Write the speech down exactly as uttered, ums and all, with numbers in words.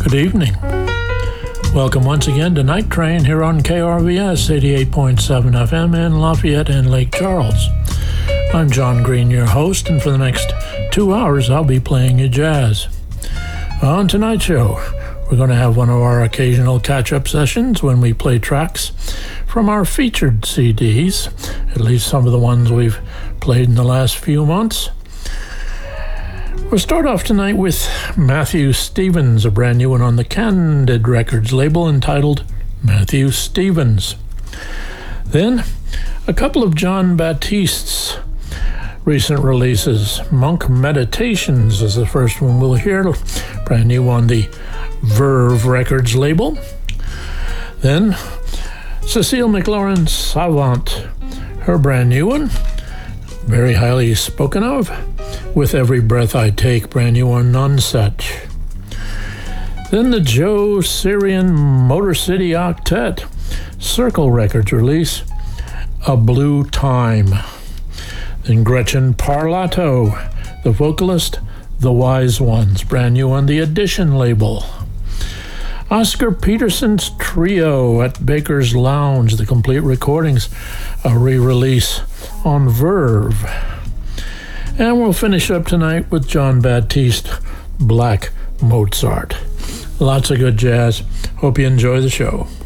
Good evening. Welcome once again to Night Train here on K R V S eighty-eight point seven F M in Lafayette and Lake Charles. I'm John Green, your host, and for the next two hours I'll be playing you jazz. On tonight's show, we're going to have one of our occasional catch-up sessions when we play tracks from our featured C Ds, at least some of the ones we've played in the last few months. We'll start off tonight with Matthew Stevens, a brand new one on the Candid Records label entitled Matthew Stevens. Then, a couple of Jon Batiste's recent releases. Monk Meditations is the first one we'll hear, brand new on the Verve Records label. Then, Cecile McLaurin Savant, her brand new one, very highly spoken of, With Every Breath I Take, brand new on Nonsuch. Then the Joe Syrian Motor City Octet, Circle Records release, A Blue Time. Then Gretchen Parlato, the vocalist, The Wise Ones, brand new on the Edition label. Oscar Peterson's Trio at Baker's Lounge, the complete recordings, a re-release on Verve. And we'll finish up tonight with Jon Batiste, Black Mozart. Lots of good jazz. Hope you enjoy the show.